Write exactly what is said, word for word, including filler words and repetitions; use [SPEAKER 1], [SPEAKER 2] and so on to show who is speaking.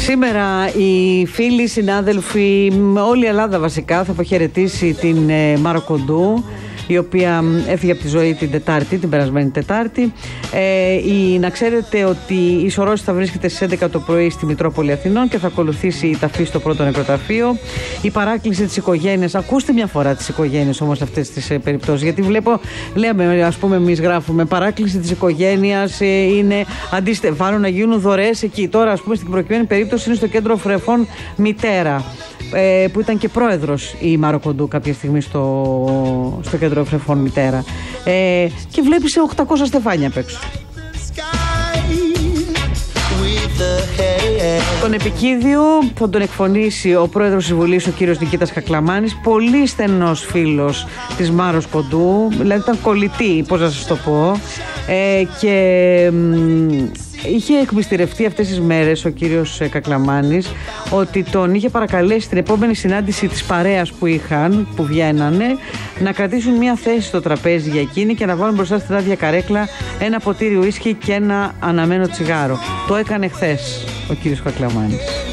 [SPEAKER 1] Σήμερα οι φίλοι, οι συνάδελφοι, όλη η Ελλάδα βασικά θα αποχαιρετήσει την ε, Μάρο Κοντού, η οποία έφυγε από τη ζωή την Τετάρτη, την περασμένη Τετάρτη. Ε, η, να ξέρετε ότι η σωρόση θα βρίσκεται στις έντεκα το πρωί στη Μητρόπολη Αθηνών και θα ακολουθήσει η ταφή στο πρώτο νεκροταφείο. Η παράκληση της οικογένειας, ακούστε μια φορά τις οικογένειες όμως αυτές τις ε, περιπτώσεις, γιατί βλέπω, λέμε, ας πούμε, εμείς γράφουμε παράκληση της οικογένειας, ε, είναι αντίστοιχα να γίνουν δωρεές εκεί. Τώρα, ας πούμε, στην προκειμένη περίπτωση είναι στο κέντρο Φρεφών Μητέρα, ε, που ήταν και πρόεδρος η Μάρο Κοντού κάποια στιγμή στο, στο κέντρο Φρεφών Μητέρα, ε, και βλέπεις οκτακόσια στεφάνια απ' έξω. Τον επικίδιο θα τον εκφωνήσει ο πρόεδρος της Βουλής, ο κύριος Νικήτας Κακλαμάνης, πολύ στενός φίλος της Μάρος Κοντού, δηλαδή ήταν κολλητή, πώς να σας το πω, ε, και μ, είχε εκμυστηρευτεί αυτές τις μέρες ο κύριος Κακλαμάνης ότι τον είχε παρακαλέσει την επόμενη συνάντηση της παρέας που είχαν, που βγαίνανε, να κρατήσουν μια θέση στο τραπέζι για εκείνη και να βάλουν μπροστά στην άδεια καρέκλα ένα ποτήρι ουίσκι και ένα αναμένο τσιγάρο. Το έκανε χθες ο κύριος Κακλαμάνης.